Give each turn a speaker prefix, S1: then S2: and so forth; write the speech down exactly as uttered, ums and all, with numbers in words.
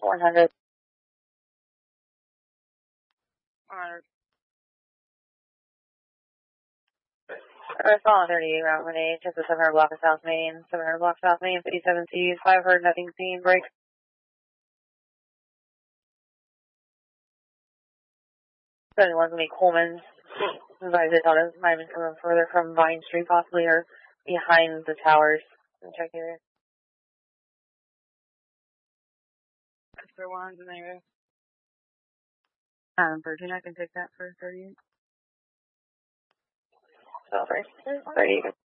S1: one hundred. Alright. I saw on thirty-eight Route one eight, just the seven hundred block of South Main, seven hundred block South Main, fifty-seven C's, five hundred, nothing seen, break. seventy-one's gonna be Coleman's. Advise it on might have been coming further from Vine Street possibly, or behind the towers. Check here. For ones in there. Um, Virgin, I can take that for thirty-eight. So, for thirty-eight.